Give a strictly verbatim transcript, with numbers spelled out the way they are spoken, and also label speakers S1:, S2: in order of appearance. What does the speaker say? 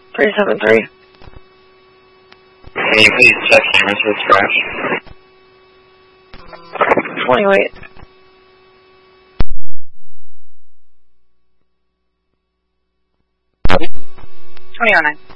S1: three seven three.
S2: Can you please check cameras for scratch?
S1: twenty-eight.
S3: twenty oh nine.